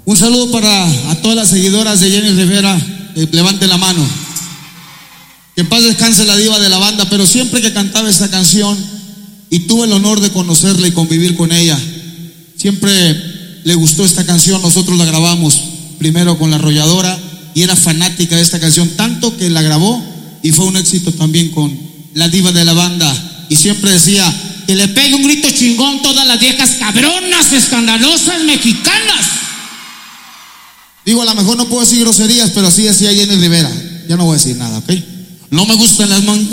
Un saludo a todas las seguidoras de Jenny Rivera, levanten la mano. Que en paz descanse la diva de la banda, pero siempre que cantaba esta canción, y tuve el honor de conocerla y convivir con ella, siempre le gustó esta canción. Nosotros la grabamos primero con La Arrolladora y era fanática de esta canción, tanto que la grabó y fue un éxito también con la diva de la banda. Y siempre decía: que le pegue un grito chingón todas las viejas cabronas, escandalosas, mexicanas. Digo, a lo mejor no puedo decir groserías, pero así decía Jenny Rivera. Ya no voy a decir nada, ¿ok? No me gustan las mangueras.